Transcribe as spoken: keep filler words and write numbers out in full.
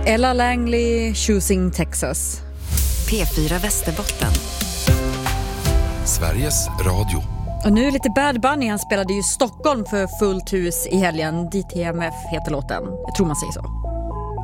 Ella Langley, Choosing Texas. P fyra Västerbotten. Sveriges Radio. Och nu lite Bad Bunny, han spelade ju Stockholm för fullt hus i helgen. D T M F heter låten, jag tror man säger så.